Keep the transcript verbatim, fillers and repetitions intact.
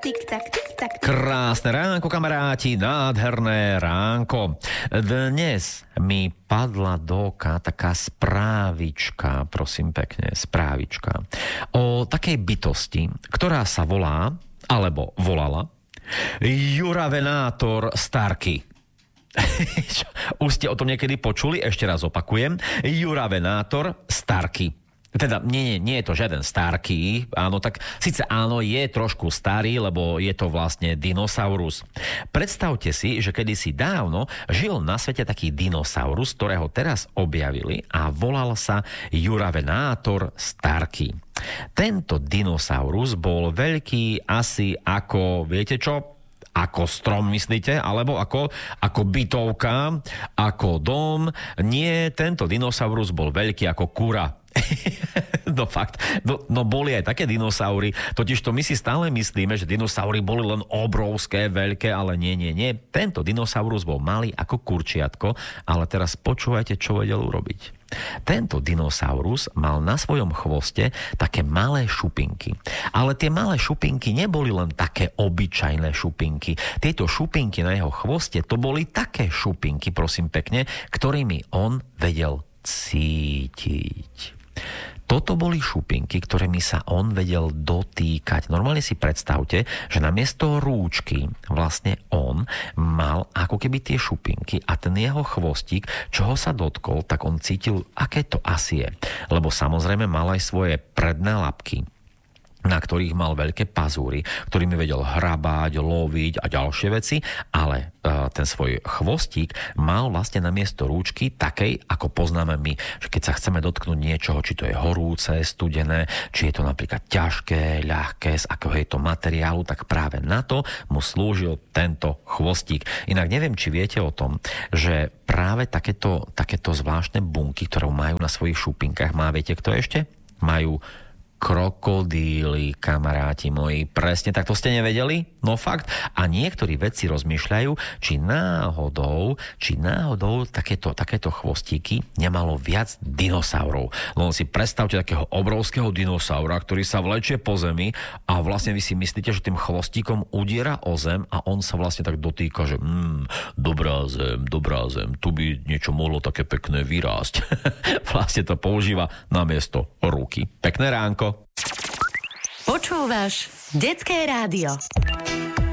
tik-tak, tik-tak. Krásne ránko, kamaráti, nádherné ránko. Dnes mi padla do oka taká správička, prosím pekne, správička o takej bytosti, ktorá sa volá, alebo volala, Juravenátor Starky. Už ste o tom niekedy počuli? Ešte raz opakujem. Juravenátor Starky. Teda nie, nie, nie je to žiaden Starky, áno, tak síce áno, je trošku starý, lebo je to vlastne dinosaurus. Predstavte si, že kedysi dávno žil na svete taký dinosaurus, ktorého teraz objavili a volal sa Juravenátor Starky. Tento dinosaurus bol veľký asi ako, viete čo? Ako strom, myslíte? Alebo ako, ako bytovka, ako dom? Nie, tento dinosaurus bol veľký ako kura. No fakt, no, no boli aj také dinosaury, totiž to my si stále myslíme, že dinosaury boli len obrovské, veľké, ale nie, nie, nie. Tento dinosaurus bol malý ako kurčiatko, ale teraz počúvajte, čo vedel urobiť. Tento dinosaurus mal na svojom chvoste také malé šupinky. Ale tie malé šupinky neboli len také obyčajné šupinky. Tieto šupinky na jeho chvoste, to boli také šupinky, prosím pekne, ktorými on vedel cítiť. Toto boli šupinky, ktorými sa on vedel dotýkať. Normálne si predstavte, že namiesto rúčky vlastne on mal ako keby tie šupinky a ten jeho chvostík, čo ho sa dotkol, tak on cítil, aké to asi je. Lebo samozrejme mal aj svoje predné labky, na ktorých mal veľké pazúry, ktorými vedel hrabať, loviť a ďalšie veci, ale uh, ten svoj chvostík mal vlastne namiesto rúčky takej, ako poznáme my, že keď sa chceme dotknúť niečoho, či to je horúce, studené, či je to napríklad ťažké, ľahké, z akého je to materiálu, tak práve na to mu slúžil tento chvostík. Inak neviem, či viete o tom, že práve takéto, takéto zvláštne bunky, ktoré majú na svojich šupinkách, má, viete kto ešte? Majú krokodíly, kamaráti moji. Presne, tak to ste nevedeli? No fakt. A niektorí vedci rozmýšľajú, či náhodou, či náhodou takéto, takéto chvostíky nemalo viac dinosaurov. Len si predstavte takého obrovského dinosaura, ktorý sa vlečie po zemi a vlastne vy si myslíte, že tým chvostíkom udiera o zem a on sa vlastne tak dotýka, že mm, dobrá zem, dobrá zem, tu by niečo mohlo také pekné vyrásť. Vlastne to používa namiesto ruky. Pekné ránko. Počúvaš Detské rádio.